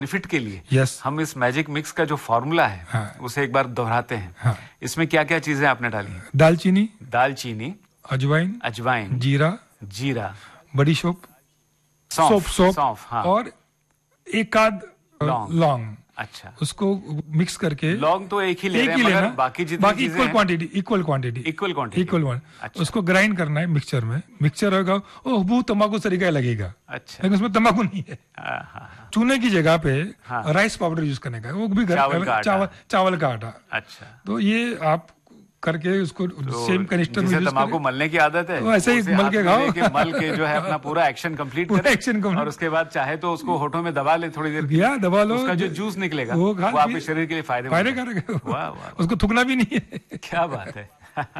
Benefit के लिए yes हम इस मैजिक मिक्स का जो फॉर्मूला है हाँ, उसे एक बार दोहराते हैं। हाँ, इसमें क्या क्या चीजें आपने डाली? दालचीनी, दालचीनी, अजवाइन, अजवाइन, जीरा, जीरा, बड़ी सौंफ, सौंफ, सौंफ सौंफ, हाँ, और एक आध लौंग। लौंग, अच्छा, उसको मिक्स करके लौंग तो एक ही ले रहे हैं, लेना, मगर बाकी जितनी बाकी चीजें इक्वल हैं quantity, equal quantity, equal quantity. Equal one, अच्छा, उसको ग्राइंड करना है मिक्सचर में। मिक्सचर होगा वो हबू तंबाकू तरीका लगेगा, अच्छा, लेकिन उसमें तंबाकू नहीं है। हाँ, हाँ, चूने की जगह पे हाँ, राइस पाउडर यूज करने का, वो भी चावल का आटा। चावल का आटा। अच्छा, तो ये आप करके उसको तो सेम कनिस्टर में जिसे यूज तंबाकू करें, मलने की आदत है तो ऐसे ही उसे मल हाथ के में खाओ। लेके मल के जो है अपना पूरा एक्शन कंप्लीट पूरा करे, एक्शन कंप्लीट। और उसके बाद चाहे तो उसको होठों में दबा ले थोड़ी देर के या लिए, दबा लो, उसका जो जूस निकलेगा वो वो आपके शरीर के लिए फायदेमंद है। फायदे करेगा, वाह वाह, उसको थूकना भी नहीं है। क्या बात है।